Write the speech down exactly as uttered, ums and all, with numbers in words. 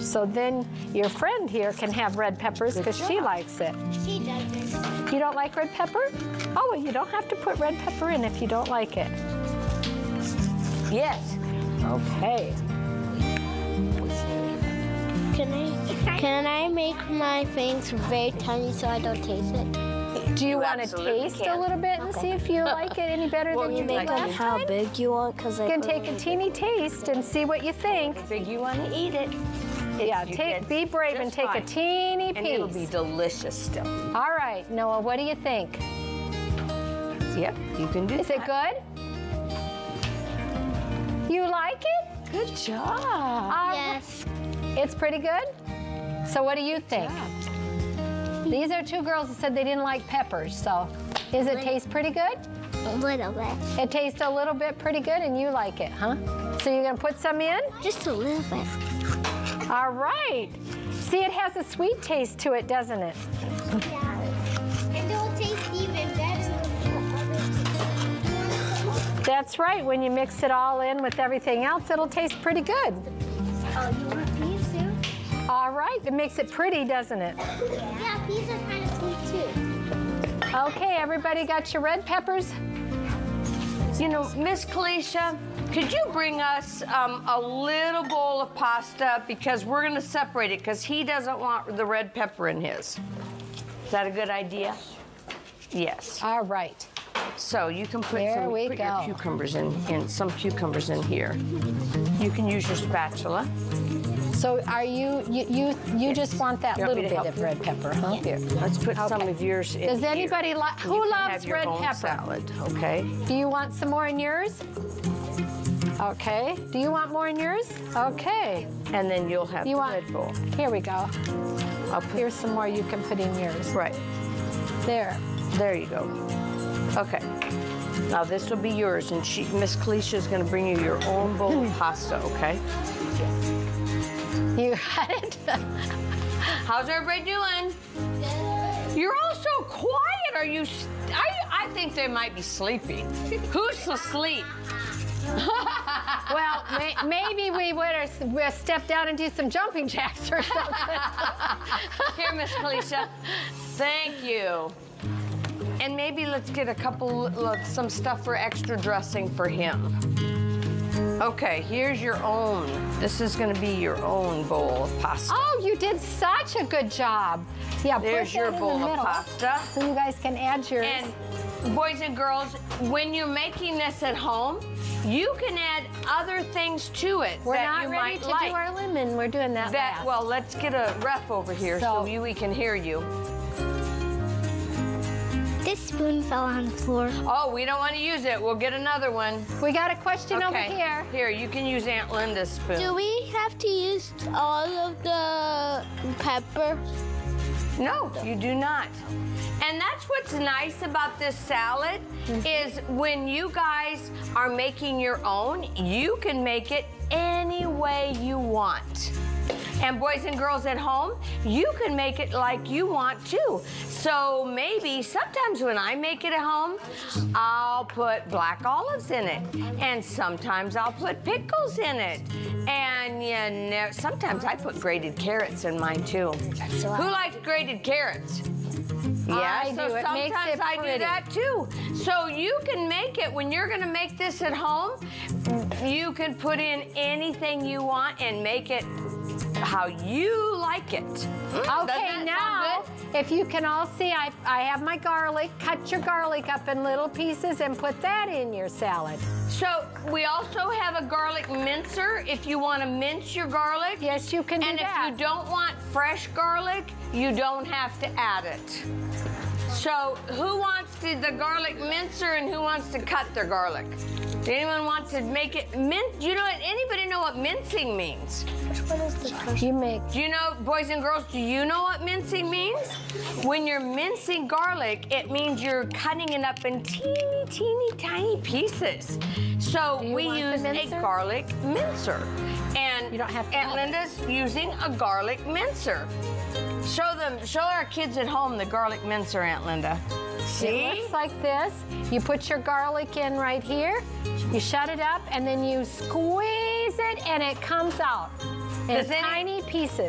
So then your friend here can have red peppers because she likes it. She doesn't. You don't like red pepper? Oh, well, you don't have to put red pepper in if you don't like it. Yes. Okay. Can I, can I make my things very tiny so I don't taste it? Do you, you want to taste can. a little bit and okay. see if you like it any better well, than you make did last how time? big you want? Because you can take a teeny taste and see what you think. How big you want to eat it. Yeah, take, be brave and take fine. a teeny piece. And it'll be delicious still. All right, Noah, what do you think? Yep, you can do Is that. Is it good? You like it? Good job. Uh, yes. It's pretty good? So what do you think? These are two girls that said they didn't like peppers, so does it taste pretty good? A little bit. It tastes a little bit pretty good and you like it, huh? So you're gonna put some in? Just a little bit. All right. See, it has a sweet taste to it, doesn't it? Yeah. And it'll taste even better with the other. That's right. When you mix it all in with everything else, it'll taste pretty good. Oh, you want peas too? All right. It makes it pretty, doesn't it? Yeah, peas are kind of sweet too. Okay, everybody got your red peppers? You know, Miss Kalisha, could you bring us um, a little bowl of pasta because we're going to separate it because he doesn't want the red pepper in his. Is that a good idea? Yes. All right. So you can put there some we put go. your cucumbers in, in some cucumbers in here. You can use your spatula. So are you you you, you yes. just want that you little want bit of you? red pepper, huh? Here, let's put okay. some of yours in. Does anybody like who you loves have your red own pepper? Salad, okay? Do you want some more in yours? Okay. Do you want more in yours? Okay. And then you'll have you the want, red bowl. Here we go. I'll put, Here's some more you can put in yours. Right. There. There you go. Okay. Now this will be yours, and she, Miss Kalisha is going to bring you your own bowl of pasta, okay? You got it? How's everybody doing? Good. You're all so quiet. Are you? I, I think they might be sleeping. Who's asleep? Well, may, maybe we would have step down and do some jumping jacks or something. Here, Miss Kalisha. Thank you. And maybe let's get a couple, of some stuff for extra dressing for him. Okay, here's your own. This is going to be your own bowl of pasta. Oh, you did such a good job. Yeah, there's put your that bowl in the of middle pasta. So you guys can add yours. And boys and girls, when you're making this at home, you can add other things to it We're that not you ready might to like. do our lemon. We're doing that, that last. Well, let's get a ref over here so, so you, we can hear you. This spoon fell on the floor. Oh, we don't want to use it. We'll get another one. We got a question okay. over here. Here, you can use Aunt Linda's spoon. Do we have to use all of the pepper? No, you do not. And that's what's nice about this salad mm-hmm. is when you guys are making your own, you can make it any way you want. And boys and girls at home, you can make it like you want too. So maybe sometimes when I make it at home, I'll put black olives in it. And sometimes I'll put pickles in it. And you know, sometimes I put grated carrots in mine too. Who likes grated carrots? Yeah, I so do. It sometimes makes it I pretty. do that too. So you can make it, when you're gonna make this at home, you can put in anything you want and make it how you like it. Mm, okay, now, if you can all see, I, I have my garlic. Cut your garlic up in little pieces and put that in your salad. So we also have a garlic mincer if you want to mince your garlic. Yes, you can do and that. And if you don't want fresh garlic, you don't have to add it. So who wants to, the garlic mincer and who wants to cut their garlic? Does anyone want to make it mince? Do you know what, anybody know what mincing means? What is the first? You make. Do you know, boys and girls, do you know what mincing means? When you're mincing garlic, it means you're cutting it up in teeny, teeny, tiny pieces. So we use a garlic mincer. And you don't have to Aunt Linda's using a garlic mincer. Show them, show our kids at home the garlic mincer, Aunt Linda. See? It looks like this. You put your garlic in right here. You shut it up, and then you squeeze it, and it comes out. in Does any- tiny pieces.